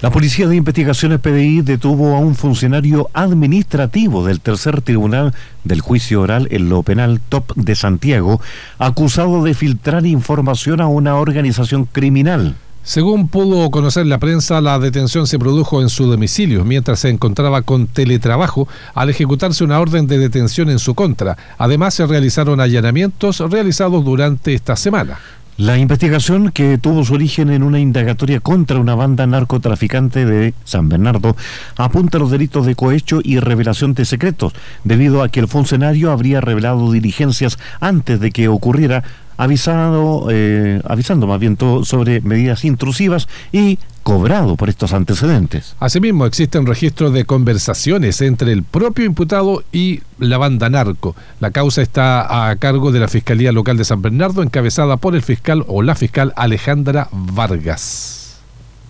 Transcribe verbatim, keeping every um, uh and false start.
La Policía de Investigaciones P D I detuvo a un funcionario administrativo del tercer tribunal del juicio oral en lo penal Top de Santiago, acusado de filtrar información a una organización criminal. Según pudo conocer la prensa, la detención se produjo en su domicilio mientras se encontraba con teletrabajo al ejecutarse una orden de detención en su contra. Además, se realizaron allanamientos realizados durante esta semana. La investigación, que tuvo su origen en una indagatoria contra una banda narcotraficante de San Bernardo, apunta a los delitos de cohecho y revelación de secretos, debido a que el funcionario habría revelado diligencias antes de que ocurriera, avisado, eh, avisando más bien todo sobre medidas intrusivas y cobrado por estos antecedentes. Asimismo, existen registros de conversaciones entre el propio imputado y la banda narco. La causa está a cargo de la Fiscalía Local de San Bernardo, encabezada por el fiscal o la fiscal Alejandra Vargas.